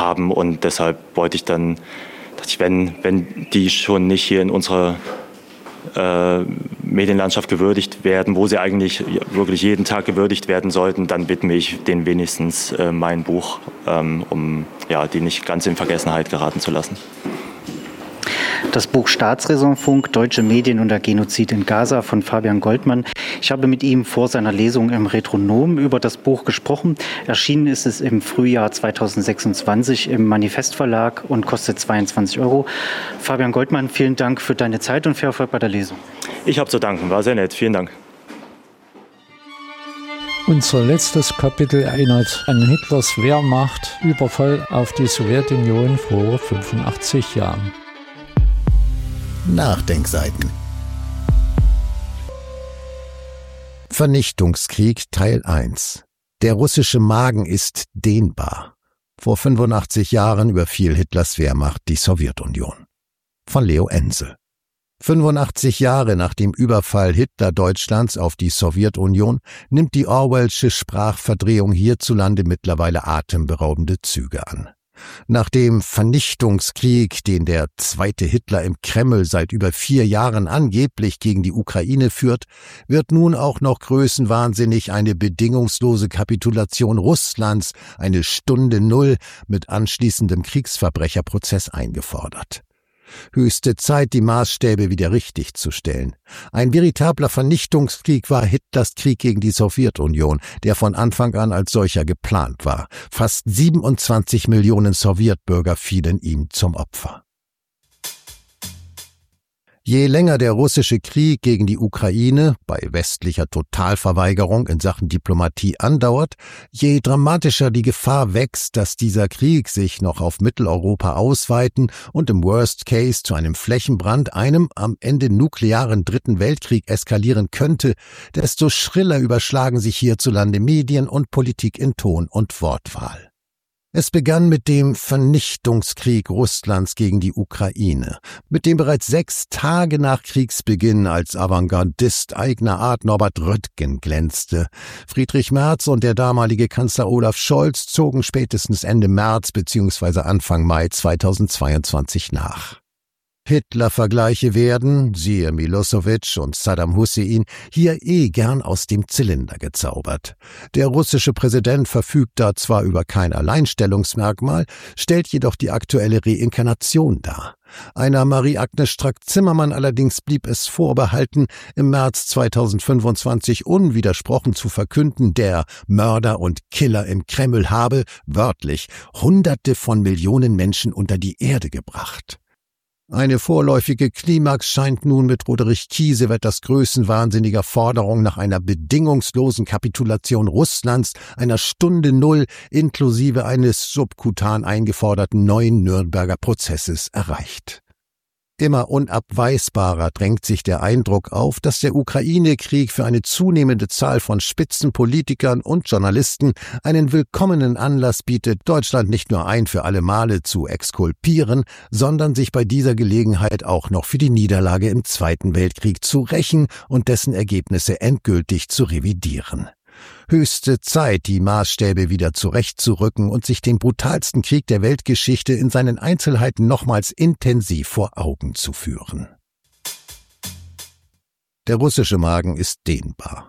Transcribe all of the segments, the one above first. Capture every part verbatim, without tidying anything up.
haben. Und deshalb wollte ich dann, dachte ich, wenn, wenn die schon nicht hier in unserer äh, Medienlandschaft gewürdigt werden, wo sie eigentlich wirklich jeden Tag gewürdigt werden sollten, dann widme ich denen wenigstens äh, mein Buch, ähm, um ja, die nicht ganz in Vergessenheit geraten zu lassen. Das Buch Staatsräsonfunk, Deutsche Medien und der Genozid in Gaza von Fabian Goldmann. Ich habe mit ihm vor seiner Lesung im Retronom über das Buch gesprochen. Erschienen ist es im Frühjahr zweitausendsechsundzwanzig im Manifest Verlag und kostet zweiundzwanzig Euro. Fabian Goldmann, vielen Dank für deine Zeit und viel Erfolg bei der Lesung. Ich habe zu danken, war sehr nett. Vielen Dank. Unser letztes Kapitel erinnert an Hitlers Wehrmacht, Überfall auf die Sowjetunion vor fünfundachtzig Jahren. Nachdenkseiten. Vernichtungskrieg Teil eins. Der russische Magen ist dehnbar. Vor fünfundachtzig Jahren überfiel Hitlers Wehrmacht die Sowjetunion. Von Leo Ense. fünfundachtzig Jahre nach dem Überfall Hitler-Deutschlands auf die Sowjetunion nimmt die Orwellsche Sprachverdrehung hierzulande mittlerweile atemberaubende Züge an. Nach dem Vernichtungskrieg, den der zweite Hitler im Kreml seit über vier Jahren angeblich gegen die Ukraine führt, wird nun auch noch größenwahnsinnig eine bedingungslose Kapitulation Russlands, eine Stunde Null mit anschließendem Kriegsverbrecherprozess eingefordert. Höchste Zeit, die Maßstäbe wieder richtig zu stellen. Ein veritabler Vernichtungskrieg war Hitlers Krieg gegen die Sowjetunion, der von Anfang an als solcher geplant war. Fast siebenundzwanzig Millionen Sowjetbürger fielen ihm zum Opfer. Je länger der russische Krieg gegen die Ukraine bei westlicher Totalverweigerung in Sachen Diplomatie andauert, je dramatischer die Gefahr wächst, dass dieser Krieg sich noch auf Mitteleuropa ausweiten und im Worst Case zu einem Flächenbrand, einem am Ende nuklearen Dritten Weltkrieg eskalieren könnte, desto schriller überschlagen sich hierzulande Medien und Politik in Ton und Wortwahl. Es begann mit dem Vernichtungskrieg Russlands gegen die Ukraine, mit dem bereits sechs Tage nach Kriegsbeginn als Avantgardist eigener Art Norbert Röttgen glänzte. Friedrich Merz und der damalige Kanzler Olaf Scholz zogen spätestens Ende März bzw. Anfang Mai zweitausendzweiundzwanzig nach. Hitler-Vergleiche werden, siehe Milosevic und Saddam Hussein, hier eh gern aus dem Zylinder gezaubert. Der russische Präsident verfügt da zwar über kein Alleinstellungsmerkmal, stellt jedoch die aktuelle Reinkarnation dar. Einer Marie-Agnes Strack-Zimmermann allerdings blieb es vorbehalten, im März zweitausendfünfundzwanzig unwidersprochen zu verkünden, der Mörder und Killer im Kreml habe, wörtlich, Hunderte von Millionen Menschen unter die Erde gebracht. Eine vorläufige Klimax scheint nun mit Roderich Kiesewetters größenwahnsinniger Forderung nach einer bedingungslosen Kapitulation Russlands, einer Stunde Null inklusive eines subkutan eingeforderten neuen Nürnberger Prozesses erreicht. Immer unabweisbarer drängt sich der Eindruck auf, dass der Ukraine-Krieg für eine zunehmende Zahl von Spitzenpolitikern und Journalisten einen willkommenen Anlass bietet, Deutschland nicht nur ein für alle Male zu exkulpieren, sondern sich bei dieser Gelegenheit auch noch für die Niederlage im Zweiten Weltkrieg zu rächen und dessen Ergebnisse endgültig zu revidieren. Höchste Zeit, die Maßstäbe wieder zurechtzurücken und sich den brutalsten Krieg der Weltgeschichte in seinen Einzelheiten nochmals intensiv vor Augen zu führen. Der russische Magen ist dehnbar.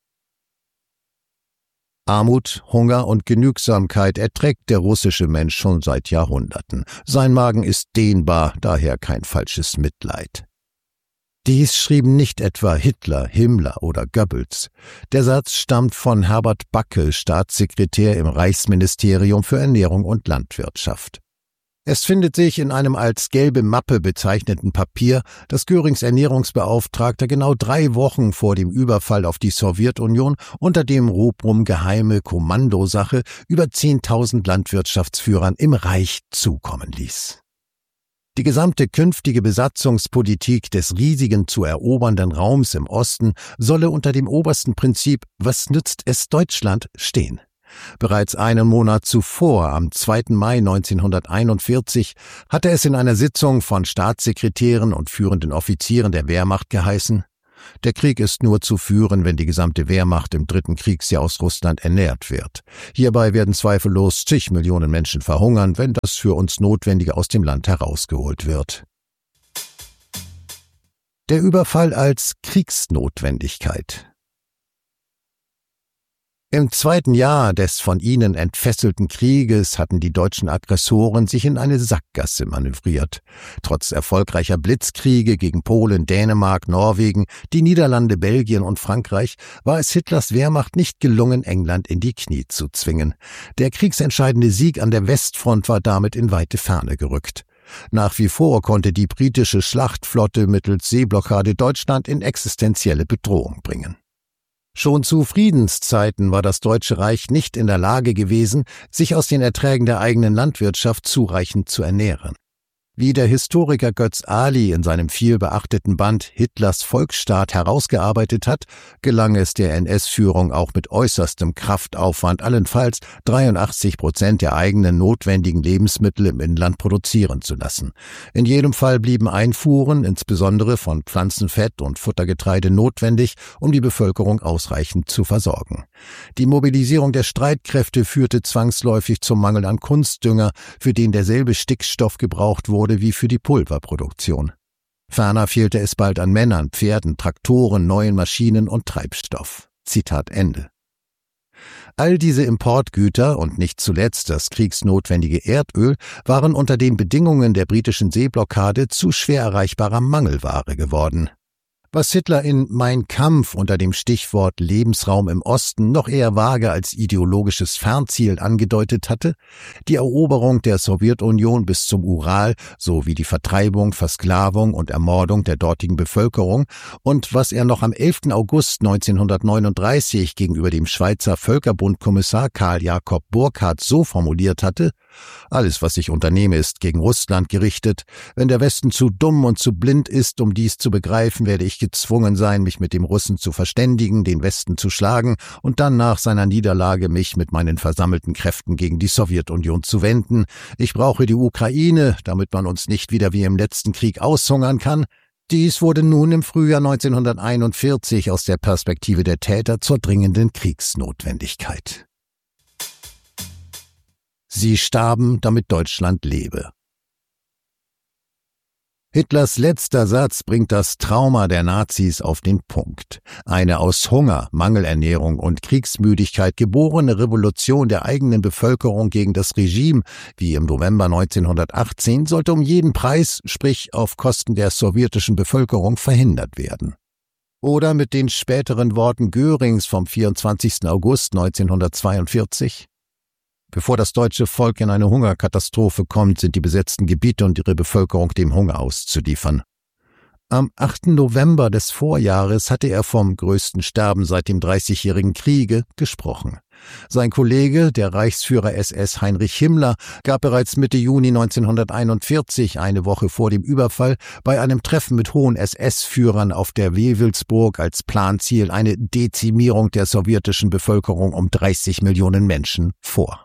Armut, Hunger und Genügsamkeit erträgt der russische Mensch schon seit Jahrhunderten. Sein Magen ist dehnbar, daher kein falsches Mitleid. Dies schrieben nicht etwa Hitler, Himmler oder Goebbels. Der Satz stammt von Herbert Backe, Staatssekretär im Reichsministerium für Ernährung und Landwirtschaft. Es findet sich in einem als gelbe Mappe bezeichneten Papier, das Görings Ernährungsbeauftragter genau drei Wochen vor dem Überfall auf die Sowjetunion unter dem Rubrum geheime Kommandosache über zehntausend Landwirtschaftsführern im Reich zukommen ließ. Die gesamte künftige Besatzungspolitik des riesigen zu erobernden Raums im Osten solle unter dem obersten Prinzip »Was nützt es Deutschland?« stehen. Bereits einen Monat zuvor, am zweiten Mai neunzehnhunderteinundvierzig, hatte es in einer Sitzung von Staatssekretären und führenden Offizieren der Wehrmacht geheißen: Der Krieg ist nur zu führen, wenn die gesamte Wehrmacht im dritten Kriegsjahr aus Russland ernährt wird. Hierbei werden zweifellos zig Millionen Menschen verhungern, wenn das für uns Notwendige aus dem Land herausgeholt wird. Der Überfall als Kriegsnotwendigkeit. Im zweiten Jahr des von ihnen entfesselten Krieges hatten die deutschen Aggressoren sich in eine Sackgasse manövriert. Trotz erfolgreicher Blitzkriege gegen Polen, Dänemark, Norwegen, die Niederlande, Belgien und Frankreich war es Hitlers Wehrmacht nicht gelungen, England in die Knie zu zwingen. Der kriegsentscheidende Sieg an der Westfront war damit in weite Ferne gerückt. Nach wie vor konnte die britische Schlachtflotte mittels Seeblockade Deutschland in existenzielle Bedrohung bringen. Schon zu Friedenszeiten war das Deutsche Reich nicht in der Lage gewesen, sich aus den Erträgen der eigenen Landwirtschaft zureichend zu ernähren. Wie der Historiker Götz Ali in seinem vielbeachteten Band Hitlers Volksstaat herausgearbeitet hat, gelang es der N S-Führung auch mit äußerstem Kraftaufwand allenfalls dreiundachtzig Prozent der eigenen notwendigen Lebensmittel im Inland produzieren zu lassen. In jedem Fall blieben Einfuhren, insbesondere von Pflanzenfett und Futtergetreide, notwendig, um die Bevölkerung ausreichend zu versorgen. Die Mobilisierung der Streitkräfte führte zwangsläufig zum Mangel an Kunstdünger, für den derselbe Stickstoff gebraucht wurde wie für die Pulverproduktion. Ferner fehlte es bald an Männern, Pferden, Traktoren, neuen Maschinen und Treibstoff. Zitat Ende. All diese Importgüter und nicht zuletzt das kriegsnotwendige Erdöl waren unter den Bedingungen der britischen Seeblockade zu schwer erreichbarer Mangelware geworden. Was Hitler in Mein Kampf unter dem Stichwort Lebensraum im Osten noch eher vage als ideologisches Fernziel angedeutet hatte, die Eroberung der Sowjetunion bis zum Ural sowie die Vertreibung, Versklavung und Ermordung der dortigen Bevölkerung und was er noch am elften August neunzehnhundertneununddreißig gegenüber dem Schweizer Völkerbundkommissar Karl Jakob Burckhardt so formuliert hatte: Alles, was ich unternehme, ist gegen Russland gerichtet. Wenn der Westen zu dumm und zu blind ist, um dies zu begreifen, werde ich gezwungen sein, mich mit dem Russen zu verständigen, den Westen zu schlagen und dann nach seiner Niederlage mich mit meinen versammelten Kräften gegen die Sowjetunion zu wenden. Ich brauche die Ukraine, damit man uns nicht wieder wie im letzten Krieg aushungern kann. Dies wurde nun im Frühjahr neunzehnhunderteinundvierzig aus der Perspektive der Täter zur dringenden Kriegsnotwendigkeit. Sie starben, damit Deutschland lebe. Hitlers letzter Satz bringt das Trauma der Nazis auf den Punkt. Eine aus Hunger, Mangelernährung und Kriegsmüdigkeit geborene Revolution der eigenen Bevölkerung gegen das Regime, wie im November neunzehnhundertachtzehn, sollte um jeden Preis, sprich auf Kosten der sowjetischen Bevölkerung, verhindert werden. Oder mit den späteren Worten Görings vom vierundzwanzigsten August neunzehnhundertzweiundvierzig: Bevor das deutsche Volk in eine Hungerkatastrophe kommt, sind die besetzten Gebiete und ihre Bevölkerung dem Hunger auszuliefern. Am achten November des Vorjahres hatte er vom größten Sterben seit dem Dreißigjährigen Kriege gesprochen. Sein Kollege, der Reichsführer S S Heinrich Himmler, gab bereits Mitte Juni neunzehnhunderteinundvierzig, eine Woche vor dem Überfall, bei einem Treffen mit hohen S S-Führern auf der Wewelsburg als Planziel eine Dezimierung der sowjetischen Bevölkerung um dreißig Millionen Menschen vor.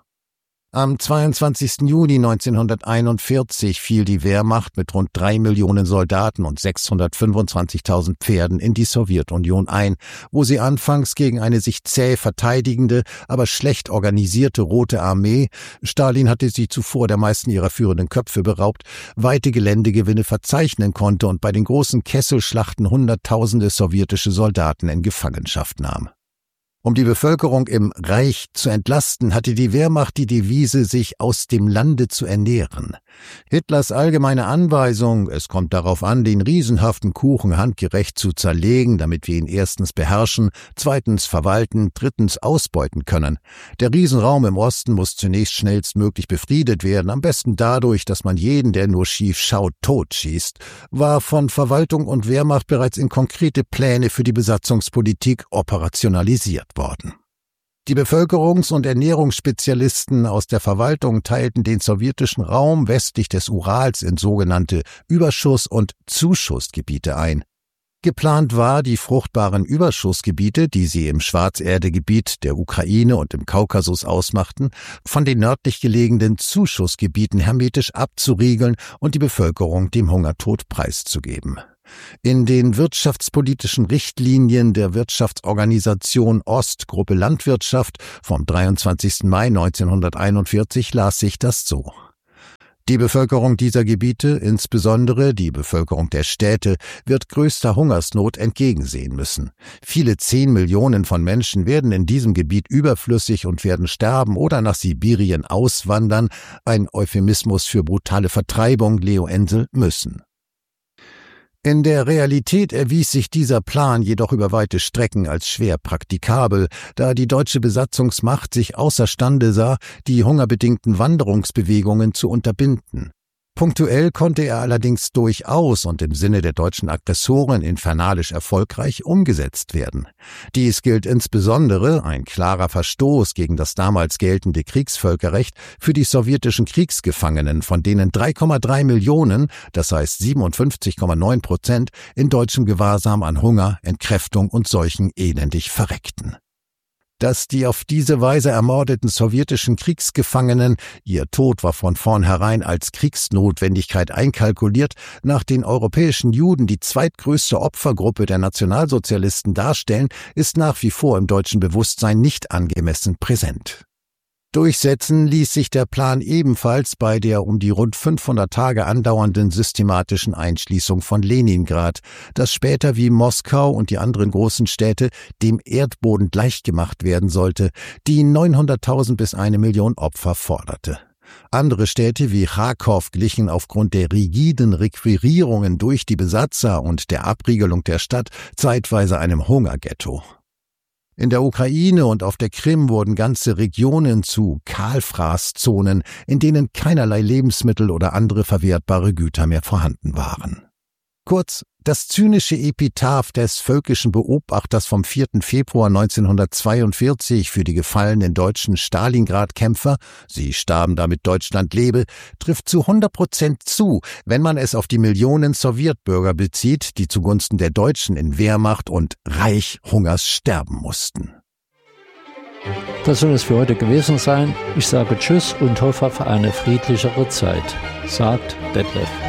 Am zweiundzwanzigsten Juni neunzehnhunderteinundvierzig fiel die Wehrmacht mit rund drei Millionen Soldaten und sechshundertfünfundzwanzigtausend Pferden in die Sowjetunion ein, wo sie anfangs gegen eine sich zäh verteidigende, aber schlecht organisierte Rote Armee – Stalin hatte sie zuvor der meisten ihrer führenden Köpfe beraubt – weite Geländegewinne verzeichnen konnte und bei den großen Kesselschlachten Hunderttausende sowjetische Soldaten in Gefangenschaft nahm. Um die Bevölkerung im Reich zu entlasten, hatte die Wehrmacht die Devise, sich aus dem Lande zu ernähren. Hitlers allgemeine Anweisung, es kommt darauf an, den riesenhaften Kuchen handgerecht zu zerlegen, damit wir ihn erstens beherrschen, zweitens verwalten, drittens ausbeuten können. Der Riesenraum im Osten muss zunächst schnellstmöglich befriedet werden, am besten dadurch, dass man jeden, der nur schief schaut, totschießt, war von Verwaltung und Wehrmacht bereits in konkrete Pläne für die Besatzungspolitik operationalisiert worden. Die Bevölkerungs- und Ernährungsspezialisten aus der Verwaltung teilten den sowjetischen Raum westlich des Urals in sogenannte Überschuss- und Zuschussgebiete ein. Geplant war, die fruchtbaren Überschussgebiete, die sie im Schwarzerdegebiet der Ukraine und im Kaukasus ausmachten, von den nördlich gelegenen Zuschussgebieten hermetisch abzuriegeln und die Bevölkerung dem Hungertod preiszugeben. In den wirtschaftspolitischen Richtlinien der Wirtschaftsorganisation Ostgruppe Landwirtschaft vom dreiundzwanzigsten Mai neunzehnhunderteinundvierzig las sich das so: Die Bevölkerung dieser Gebiete, insbesondere die Bevölkerung der Städte, wird größter Hungersnot entgegensehen müssen. Viele zehn Millionen von Menschen werden in diesem Gebiet überflüssig und werden sterben oder nach Sibirien auswandern, ein Euphemismus für brutale Vertreibung, Leo Ensel, müssen. In der Realität erwies sich dieser Plan jedoch über weite Strecken als schwer praktikabel, da die deutsche Besatzungsmacht sich außerstande sah, die hungerbedingten Wanderungsbewegungen zu unterbinden. Punktuell konnte er allerdings durchaus und im Sinne der deutschen Aggressoren infernalisch erfolgreich umgesetzt werden. Dies gilt insbesondere, ein klarer Verstoß gegen das damals geltende Kriegsvölkerrecht, für die sowjetischen Kriegsgefangenen, von denen drei Komma drei Millionen, das heißt siebenundfünfzig Komma neun Prozent, in deutschem Gewahrsam an Hunger, Entkräftung und Seuchen elendig verreckten. Dass die auf diese Weise ermordeten sowjetischen Kriegsgefangenen, ihr Tod war von vornherein als Kriegsnotwendigkeit einkalkuliert, nach den europäischen Juden die zweitgrößte Opfergruppe der Nationalsozialisten darstellen, ist nach wie vor im deutschen Bewusstsein nicht angemessen präsent. Durchsetzen ließ sich der Plan ebenfalls bei der um die rund fünfhundert Tage andauernden systematischen Einschließung von Leningrad, das später wie Moskau und die anderen großen Städte dem Erdboden gleichgemacht werden sollte, die neunhunderttausend bis eine Million Opfer forderte. Andere Städte wie Charkow glichen aufgrund der rigiden Requirierungen durch die Besatzer und der Abriegelung der Stadt zeitweise einem Hungerghetto. In der Ukraine und auf der Krim wurden ganze Regionen zu Kahlfraßzonen, in denen keinerlei Lebensmittel oder andere verwertbare Güter mehr vorhanden waren. Kurz, das zynische Epitaph des völkischen Beobachters vom vierten Februar neunzehnhundertzweiundvierzig für die gefallenen deutschen Stalingrad-Kämpfer, sie starben damit Deutschland lebe, trifft zu hundert Prozent zu, wenn man es auf die Millionen Sowjetbürger bezieht, die zugunsten der Deutschen in Wehrmacht und Reich Hungers sterben mussten. Das soll es für heute gewesen sein. Ich sage Tschüss und hoffe auf eine friedlichere Zeit, sagt Detlef.